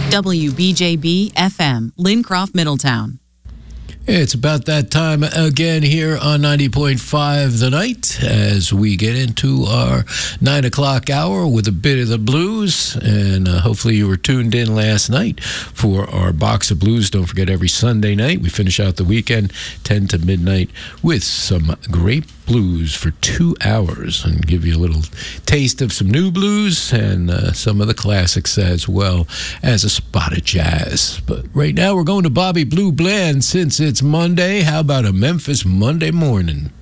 WBJB FM, Lincroft, Middletown. It's about that time again here on 90.5 The Night as we get into our 9 o'clock hour with a bit of the blues. And hopefully you were tuned in last night for our Box of Blues. Don't forget, every Sunday night we finish out the weekend 10 to midnight with some great blues for 2 hours and give you a little taste of some new blues and some of the classics as well as a spot of jazz. But right now we're going to Bobby Blue Bland since it's Monday. How about a Memphis Monday morning?